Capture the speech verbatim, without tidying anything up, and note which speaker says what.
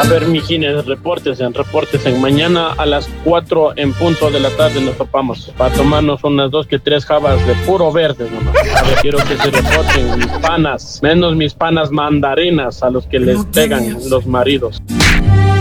Speaker 1: A ver, mijines, reportes en reportes en mañana a las cuatro en punto de la tarde nos topamos para tomarnos unas dos que tres jabas de puro verde nomás. A ver, quiero que se reporten mis panas, menos mis panas mandarinas a los que les pegan los maridos.